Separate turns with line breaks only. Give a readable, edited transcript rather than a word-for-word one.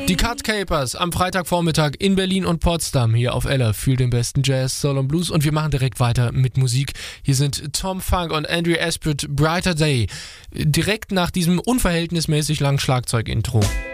Die Cut Capers am Freitagvormittag in Berlin und Potsdam hier auf Ella. Fühl den besten Jazz, Soul und Blues und wir machen direkt weiter mit Musik. Hier sind Tom Funk und Andrew Asprett, Brighter Day. Direkt nach diesem unverhältnismäßig langen Schlagzeug-Intro.